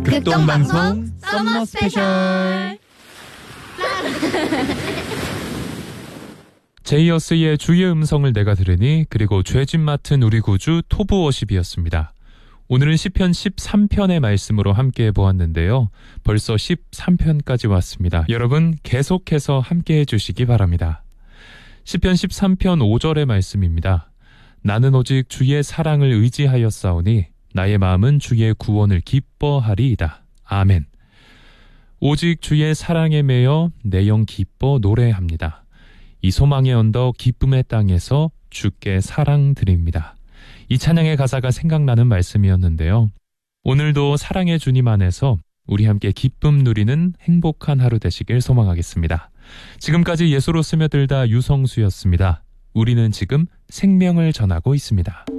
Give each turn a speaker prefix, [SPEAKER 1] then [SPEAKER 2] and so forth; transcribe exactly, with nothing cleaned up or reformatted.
[SPEAKER 1] 극동방송 썸머 스페셜.
[SPEAKER 2] 제이어스의 주의 음성을 내가 들으니, 그리고 죄짐 맡은 우리 구주 토브워십이었습니다. 오늘은 시편 십삼 편의 말씀으로 함께 보았는데요. 벌써 십삼 편까지 왔습니다. 여러분 계속해서 함께 해주시기 바랍니다. 시편 십삼 편 오 절의 말씀입니다. 나는 오직 주의 사랑을 의지하였사오니 나의 마음은 주의 구원을 기뻐하리이다. 아멘. 오직 주의 사랑에 매여 내 영 기뻐 노래합니다. 이 소망의 언덕 기쁨의 땅에서 주께 사랑 드립니다. 이 찬양의 가사가 생각나는 말씀이었는데요. 오늘도 사랑의 주님 안에서 우리 함께 기쁨 누리는 행복한 하루 되시길 소망하겠습니다. 지금까지 예수로 스며들다 유성수였습니다. 우리는 지금 생명을 전하고 있습니다.